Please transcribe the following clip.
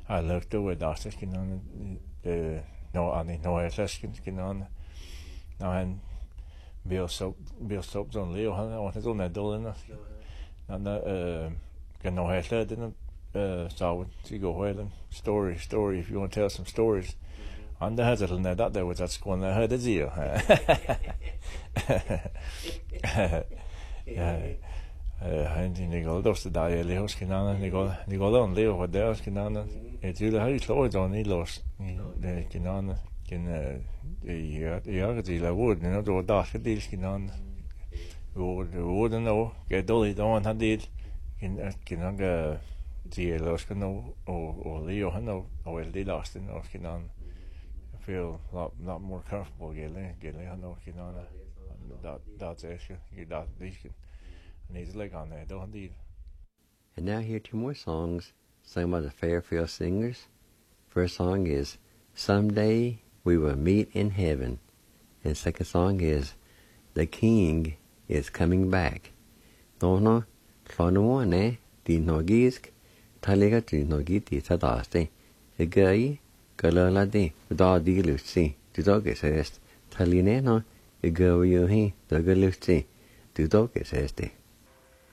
I looked over dashes kinan no ani no eskin kinan na han Bill soap on Leo han on his own dollar and can no have said didn't so to go ahead and story if you want to tell some stories on the hazard and that there was that's going to heard you Nicole does the day Leo's kinan Nicole on Leo what there's kinan it's you how close on he lost the kinan can the wood you know the dark deals kinan wood no get dolly don't had it kinan the los can or Leo no or the last in or kinan I feel lot more comfortable getting no kinan that's actually you that these needs leg on there, don't indeed. And now here are two more songs sung by the Fairfield Singers. First song is Someday We Will Meet in Heaven. And second song is The King is Coming Back. Dono, Klonuane, Di Nogisk, Taliga Di Nogiti Tadaste, a guy, Galala di, Da Di Lucy, the dog is est, Talineno, a girl you he, the Galusi, the dog is este.